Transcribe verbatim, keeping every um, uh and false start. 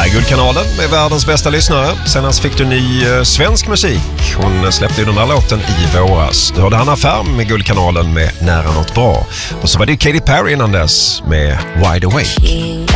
är Guldkanalen med världens bästa lyssnare. Senast fick du ny eh, svensk musik. Hon släppte ju den här låten i våras. Du hörde Hanna Färm med Guldkanalen med Nära något bra. Och så var det Katy Perry innan dess med Wide Awake.